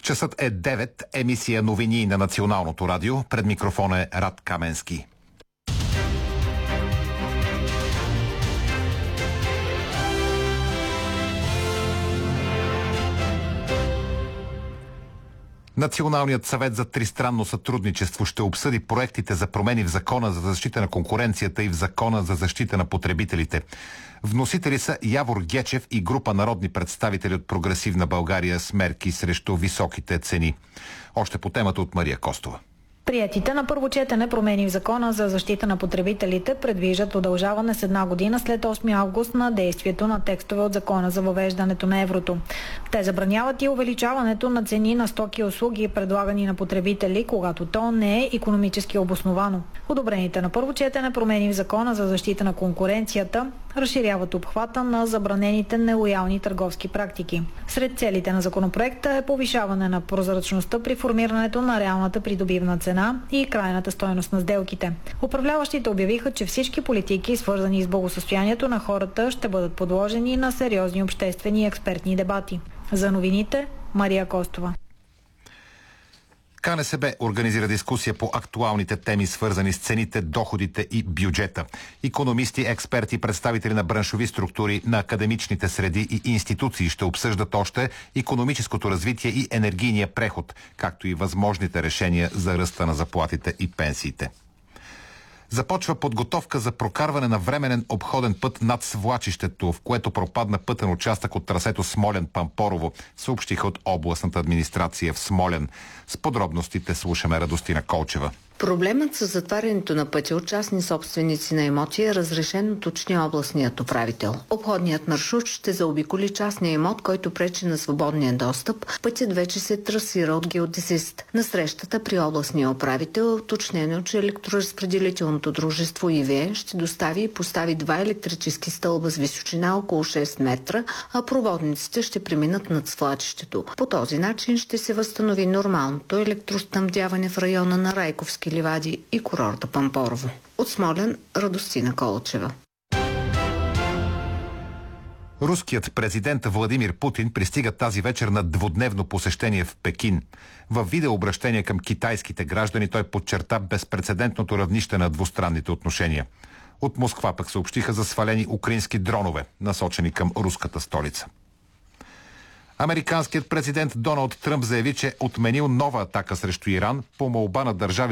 Часът е 9, емисия новини на Националното радио. Пред микрофона е Рад Каменски. Националният съвет за тристранно сътрудничество ще обсъди проектите за промени в Закона за защита на конкуренцията и в Закона за защита на потребителите. Вносители са Явор Гечев и група народни представители от Прогресивна България с мерки срещу високите цени. Още по темата от Мария Костова. Приетите на първо четене промени в Закона за защита на потребителите предвиждат удължаване с една година след 8 август на действието на текстове от Закона за въвеждането на еврото. Те забраняват и увеличаването на цени на стоки и услуги, предлагани на потребители, когато то не е икономически обосновано. Одобрените на първо четене промени в Закона за защита на конкуренцията разширяват обхвата на забранените нелоялни търговски практики. Сред целите на законопроекта е повишаване на прозрачността при формирането на реалната придобивна цена и крайната стойност на сделките. Управляващите обявиха, че всички политики, свързани с благосъстоянието на хората, ще бъдат подложени на сериозни обществени и експертни дебати. За новините, Мария Костова. КНСБ организира дискусия по актуалните теми, свързани с цените, доходите и бюджета. Икономисти, експерти, представители на браншови структури, на академичните среди и институции ще обсъждат още икономическото развитие и енергийния преход, както и възможните решения за ръста на заплатите и пенсиите. Започва подготовка за прокарване на временен обходен път над свлачището, в което пропадна пътен участък от трасето Смолян-Пампорово, съобщиха от областната администрация в Смолян. С подробностите слушаме Радостина Колчева. Проблемът с затварянето на пътя от частни собственици на имоти е разрешен, уточни областният управител. Обходният маршрут ще заобиколи частния имот, който пречи на свободния достъп. Пътят вече се трасира от геодезист. На срещата при областния управител е уточнено, че електроразпределителното дружество ИВЕ ще достави и постави 2 електрически стълба с височина около 6 метра, а проводниците ще преминат над свлачището. По този начин ще се възстанови нормалното електроснабдяване в района на Райковски ливади и курорта Пампорово. От Смолян, Радостина Колчева. Руският президент Владимир Путин пристига тази вечер на двудневно посещение в Пекин. В видеообращение към китайските граждани той подчерта безпрецедентното равнище на двустранните отношения. От Москва пък съобщиха за свалени украински дронове, насочени към руската столица. Американският президент Доналд Тръмп заяви, че отменил нова атака срещу Иран по молба на държави